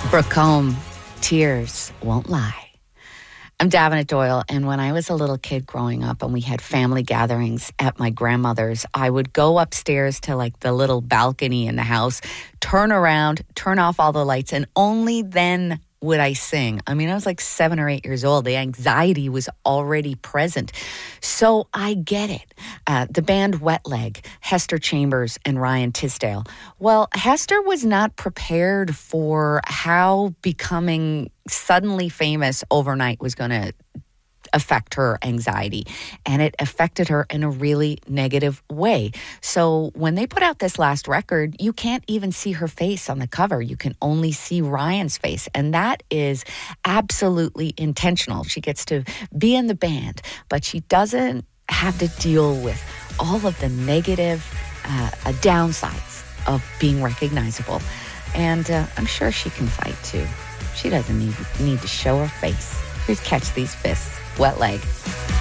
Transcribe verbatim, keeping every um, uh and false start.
Brooke Combe, Tears Won't Lie. I'm Davenant Doyle, and when I was a little kid growing up and we had family gatherings at my grandmother's, I would go upstairs to like the little balcony in the house, turn around, turn off all the lights, and only then would I sing. I mean, I was like seven or eight years old. The anxiety was already present. So I get it. Uh, the band Wet Leg, Hester Chambers and Ryan Tisdale. Well, Hester was not prepared for how becoming suddenly famous overnight was going to affect her anxiety, and it affected her in a really negative way. So when they put out this last record, you can't even see her face on the cover. You can only see Ryan's face, and that is absolutely intentional. She gets to be in the band, but she doesn't have to deal with all of the negative uh, uh, downsides of being recognizable. And uh, I'm sure she can fight too. She doesn't need, need to show her face. Here's Catch These Fists. Wet Leg.